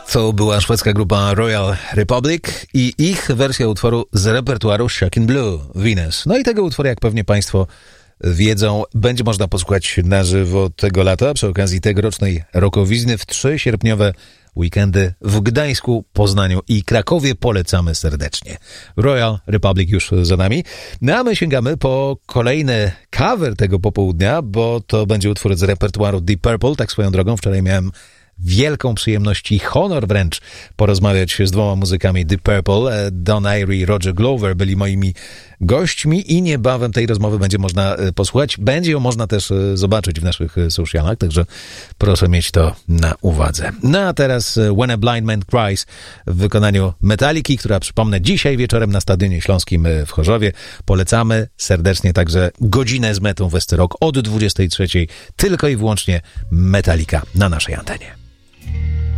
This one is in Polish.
To była szwedzka grupa Royal Republic i ich wersja utworu z repertuaru Shocking Blue, Venus. No i tego utworu, jak pewnie Państwo wiedzą, będzie można posłuchać na żywo tego lata, przy okazji tegorocznej rokowizny w 3 sierpniowe weekendy w Gdańsku, Poznaniu i Krakowie. Polecamy serdecznie. Royal Republic już za nami. No a my sięgamy po kolejny cover tego popołudnia, bo to będzie utwór z repertuaru Deep Purple. Tak swoją drogą, wczoraj miałem wielką przyjemność i honor wręcz porozmawiać z 2 muzykami Deep Purple. Don Airey i Roger Glover byli moimi gośćmi i niebawem tej rozmowy będzie można posłuchać. Będzie ją można też zobaczyć w naszych socialach, także proszę mieć to na uwadze. No a teraz When a Blind Man Cries w wykonaniu Metaliki, która, przypomnę, dzisiaj wieczorem na Stadionie Śląskim w Chorzowie. Polecamy serdecznie także godzinę z metą Westy Rock od 23:00 tylko i wyłącznie Metallica na naszej antenie.